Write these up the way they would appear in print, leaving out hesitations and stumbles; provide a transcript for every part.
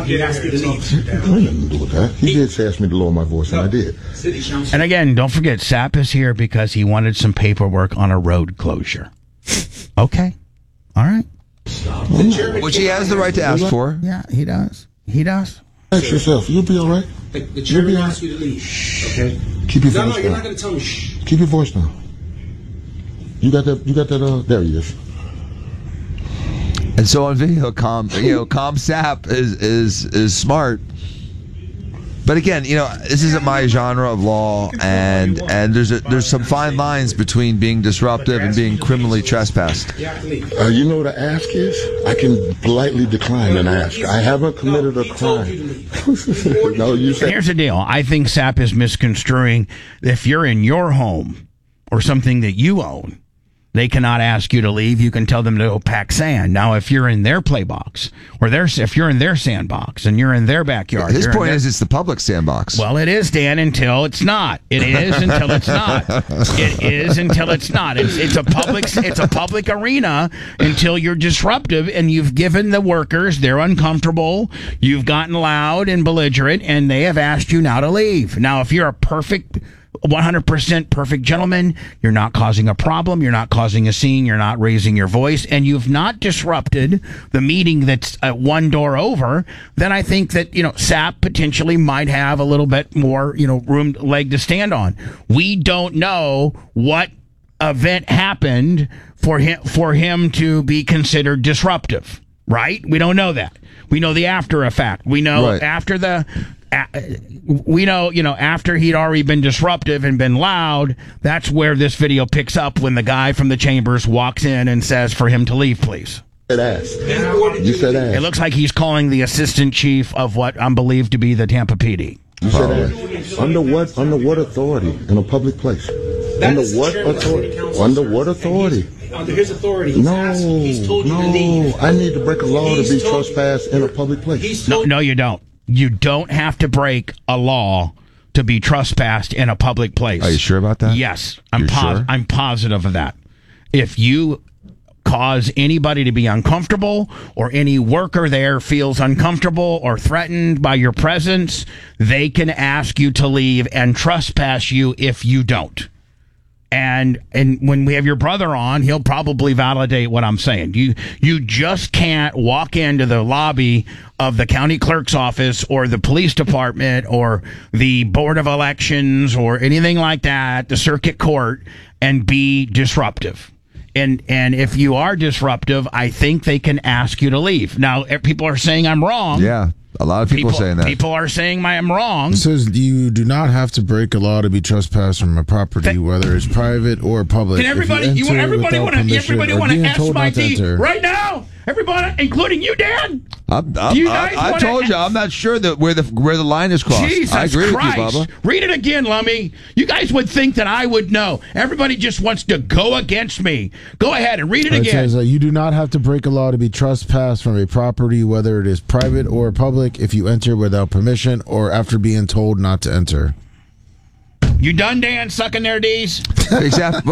He asked me to leave. I had nothing to do with that. He did ask me to lower my voice, and I did. And again, don't forget, Sapp is here because he wanted some paperwork on a road closure. Okay. All right. Which he has the right to ask for. Yeah, he does. He does. Ask yourself. You'll be all right. The chairman asked you to leave. Okay? Keep your voice down. No, you're not going to tell me shh. Keep your voice down. You got that, there he is. And so on video, Calm Sapp is smart. But again, this isn't my genre of law, and there's some fine lines between being disruptive and being criminally trespassed. You know what the ask is? I can politely decline an ask. I haven't committed a crime. No, you said. Here's the deal. I think Sapp is misconstruing. If you're in your home or something that you own, they cannot ask you to leave. You can tell them to go pack sand. Now, if you're in their play box, or if you're in their sandbox and you're in their backyard. His point is it's the public sandbox. Well, it is, Dan, until it's not. It is until it's not. It is until it's not. It's a public arena until you're disruptive and you've given the workers, they're uncomfortable, you've gotten loud and belligerent, and they have asked you now to leave. Now, if you're a 100% perfect gentleman, you're not causing a problem, you're not causing a scene, you're not raising your voice, and you've not disrupted the meeting that's one door over, then I think that, Sapp potentially might have a little bit more, leg to stand on. We don't know what event happened for him to be considered disruptive, right? We don't know that. We know the after effect. We know after after he'd already been disruptive and been loud, that's where this video picks up when the guy from the chambers walks in and says for him to leave, please. You said ass. It looks like he's calling the assistant chief of what I'm believed to be the Tampa PD. You said ass. Under what authority in a public place? Under what authority? Under what authority? Under his authority. He's told you to leave. I need to break a law to be trespassed in a public place. No, you don't. You don't have to break a law to be trespassed in a public place. Are you sure about that? Yes. Sure? I'm positive of that. If you cause anybody to be uncomfortable or any worker there feels uncomfortable or threatened by your presence, they can ask you to leave and trespass you if you don't. And when we have your brother on, he'll probably validate what I'm saying. You just can't walk into the lobby of the county clerk's office or the police department or the board of elections or anything like that, the circuit court, and be disruptive. And if you are disruptive, I think they can ask you to leave. Now, people are saying I'm wrong. Yeah. A lot of people are saying that. People are saying I'm wrong. It says you do not have to break a law to be trespassed from a property, whether it's private or public. Can everybody want to ask my tea right now? Everybody, including you, Dan. I told you, I'm not sure that where the line is crossed. Jesus I agree Christ. with you, Bubba. Read it again, Lummy. You guys would think that I would know. Everybody just wants to go against me. Go ahead and read it again. It says you do not have to break a law to be trespassed from a property, whether it is private or public, if you enter without permission or after being told not to enter. You done, Dan, sucking their D's? Exactly.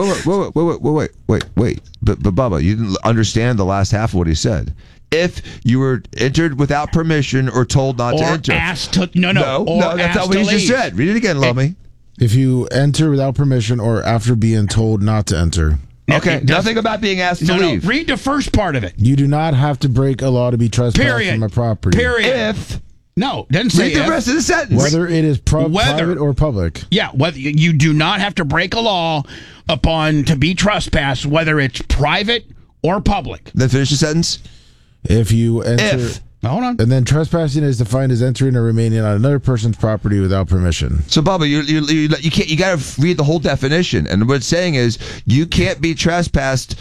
Wait. But Bubba, you didn't understand the last half of what he said. If you were entered without permission or told not to enter. Asked to, no, that's not what he just said. Read it again, Lummy. If you enter without permission or after being told not to enter. Okay, nothing about being asked to leave. Read the first part of it. You do not have to break a law to be trespassed from a property. Period. No, doesn't say read the rest of the sentence. Whether it is private or public. Yeah, whether you do not have to break a law to be trespassed, whether it's private or public. Then finish the sentence. If you enter... Hold on. And then trespassing is defined as entering or remaining on another person's property without permission. So, Bubba, you can't. You got to read the whole definition. And what it's saying is you can't be trespassed...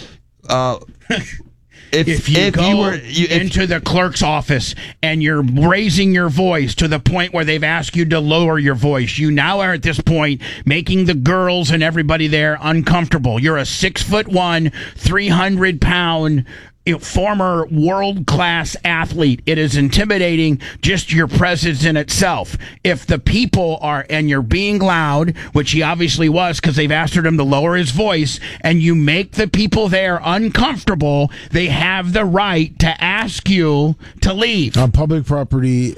If you into the clerk's office and you're raising your voice to the point where they've asked you to lower your voice, you now are at this point making the girls and everybody there uncomfortable. You're a 6'1", 300-pound former world-class athlete. It is intimidating just your presence in itself. If the people are, and you're being loud, which he obviously was because they've asked him to lower his voice, and you make the people there uncomfortable, they have the right to ask you to leave. On public property,